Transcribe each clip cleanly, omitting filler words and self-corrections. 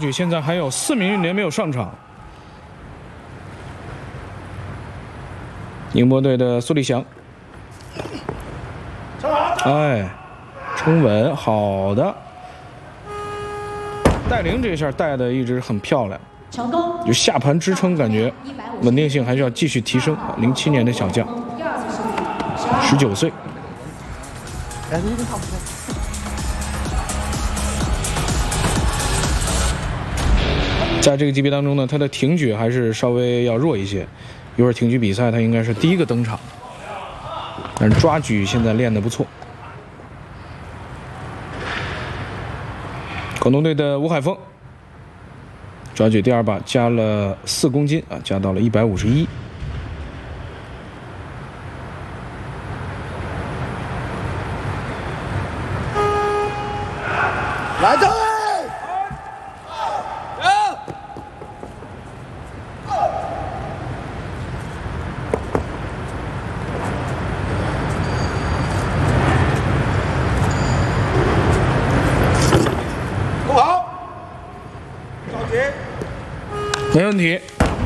举现在还有4名运动员没有上场。宁波队的苏立翔，哎，冲稳，好的，带领这一下带的一直很漂亮， 成功。 就下盘支撑感觉稳定性还是要继续提升。07年的小将，19岁。在这个级别当中呢，他的挺举还是稍微要弱一些。一会儿挺举比赛，他应该是第一个登场，但是抓举现在练得不错。广东队的吴海峰，抓举第2把加了4公斤啊，加到了151。 来队！ 没问题，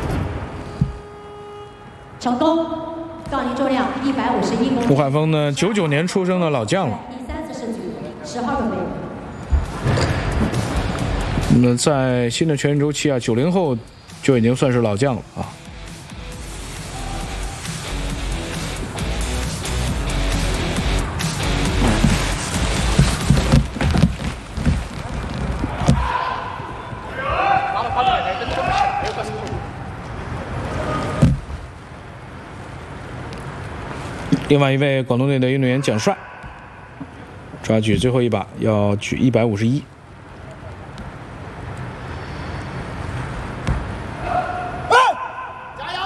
成功。杠铃重量151公斤。 吴海峰呢，99年出生的老将了。 第3次试举，10号准备。 那么在新的全运周期啊，90后就已经算是老将了啊。另外一位广东队的运动员蒋帅，抓举最后一把要举151。 加油！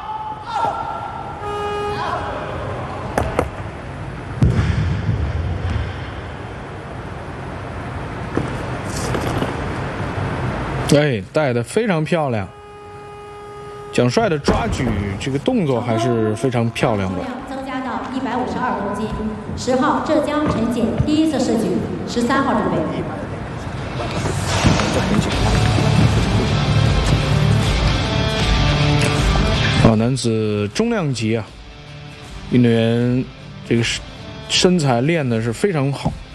哎，带的非常漂亮。蒋帅的抓举这个动作还是非常漂亮的。 增加到152公斤。10号浙江陈简第1次试举，13号准备。 男子中量级啊，运动员这个身材练的是非常好。